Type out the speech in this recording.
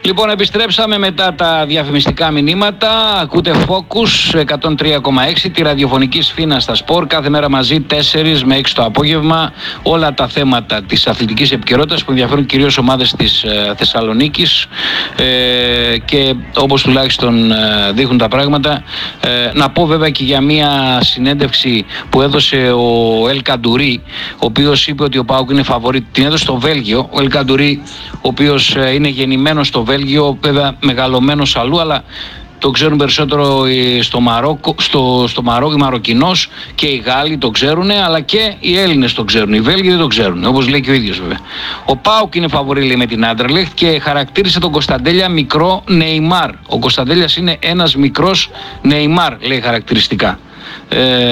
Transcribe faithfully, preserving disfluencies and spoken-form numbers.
Λοιπόν, επιστρέψαμε μετά τα διαφημιστικά μηνύματα. Ακούτε Focus εκατόν τρία κόμμα έξι, τη ραδιοφωνική σφήνα στα σπορ. Κάθε μέρα μαζί τέσσερις με έξι το απόγευμα. Όλα τα θέματα της αθλητικής επικαιρότητας που ενδιαφέρουν κυρίως ομάδες της ε, Θεσσαλονίκης ε, και όπως τουλάχιστον ε, δείχνουν τα πράγματα. Ε, να πω βέβαια και για μια συνέντευξη που έδωσε ο Ελ Καντουρί, ο οποίος είπε ότι ο ΠΑΟΚ είναι φαβορί. Την έδωσε στο Βέλγιο. Ο Ελ Καντουρί, ο οποίος ε, είναι γεννημένος στο Βέλγιο, βέβαια μεγαλωμένος αλλού, αλλά το ξέρουν περισσότερο στο Μαρόκο, στο, στο Μαρόκο, οι Μαροκινός και οι Γάλλοι το ξέρουν, αλλά και οι Έλληνες το ξέρουν. Οι Βέλγοι δεν το ξέρουν, όπως λέει και ο ίδιος βέβαια. Ο ΠΑΟΚ είναι φαβορί, λέει, με την Άντερλεχτ και χαρακτήρισε τον Κωνσταντέλια μικρό Νεϊμάρ. Ο Κωνσταντέλιας είναι ένας μικρός Νεϊμάρ, λέει χαρακτηριστικά. Ε,